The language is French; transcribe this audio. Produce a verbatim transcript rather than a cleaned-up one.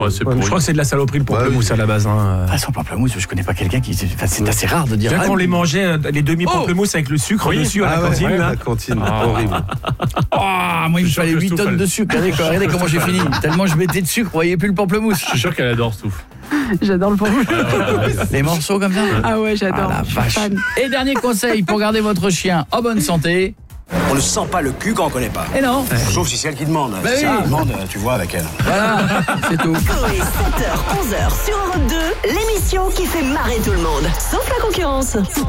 Ouais, c'est Ouais, je crois que c'est de la saloperie le pamplemousse Bah, à la base. Hein. Ah, sans pamplemousse, je connais pas quelqu'un qui. Enfin, c'est assez rare de dire. Bien ah, qu'on les mangeait, les demi-pamplemousses avec le sucre Oui. dessus à Ah la ouais, cantine. ouais, là. la cantine, Ah. horrible. Ah, moi, il me Je suis sûr fallait que huit Stouff, tonnes elle- de sucre. Regardez, quoi, regardez comment j'ai fini. Tellement je mettais de sucre, vous voyez plus le pamplemousse. Je suis sûr qu'elle adore Stouff. J'adore le pamplemousse. Les morceaux comme ça. Ah ouais, j'adore. Ah, la Je suis vache. fan. Et dernier conseil pour garder votre chien en bonne santé. On ne sent pas le cul quand on connaît pas. Et non. Sauf si c'est elle qui demande. Bah Si oui. elle demande, tu vois avec elle. Voilà, c'est tout. Coé, sept heures, onze heures sur Europe deux, l'émission qui fait marrer tout le monde, sauf la concurrence.